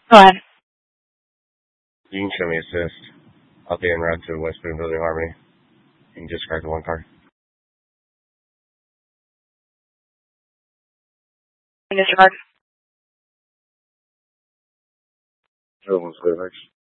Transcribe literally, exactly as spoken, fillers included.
Go ahead. You can show me assist. I'll be en route to West Boone Building Harmony. You can describe the one car. In disregard. Zero one clear, thanks.